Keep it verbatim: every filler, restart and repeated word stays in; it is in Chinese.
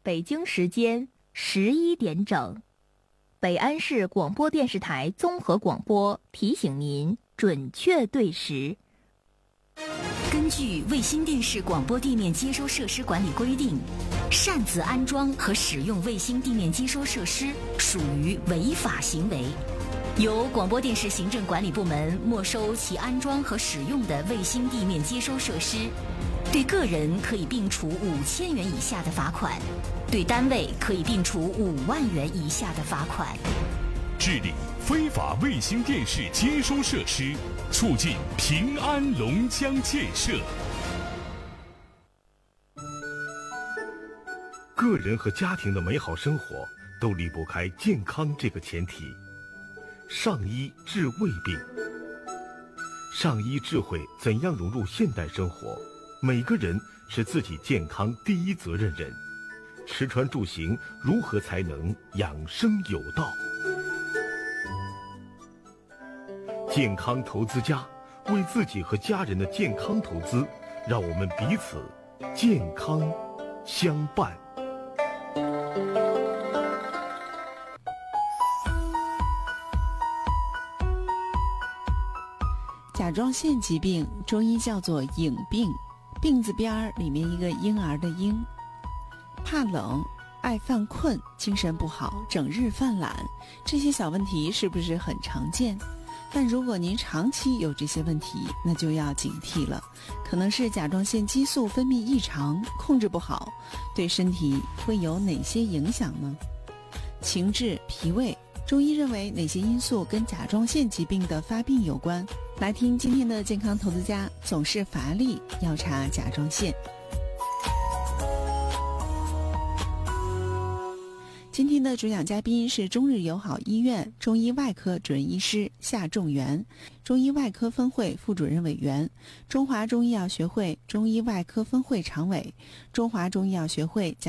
北京时间十一点整，北安市广播电视台综合广播提醒您准确对时。 根据卫星电视广播地面接收设施管理规定，擅自安装和使用卫星地面接收设施属于违法行为，由广播电视行政管理部门没收其安装和使用的卫星地面接收设施，对个人可以并处五千元以下的罚款，对单位可以并处五万元以下的罚款。 治理非法卫星电视接收设施，促进平安龙江建设。 个人和家庭的美好生活都离不开健康这个前提。上医治胃病，上医智慧怎样融入现代生活？每个人是自己健康第一责任人，吃穿住行如何才能养生有道？健康投资家，为自己和家人的健康投资，让我们彼此健康相伴。 甲状腺疾病中医叫做隐病，病字边儿里面一个婴儿的婴。怕冷，爱犯困，精神不好，整日犯懒，这些小问题是不是很常见？但如果您长期有这些问题，那就要警惕了，可能是甲状腺激素分泌异常，控制不好，对身体会有哪些影响呢？情志、脾胃，中医认为哪些因素跟甲状腺疾病的发病有关？来听今天的健康投资家总是乏力，要查甲状腺。今天的主讲嘉宾是中日友好医院中医外科主任医师夏仲元，中医外科分会副主任委员，中华中医药学会中医外科分会常委，中华中医药学会甲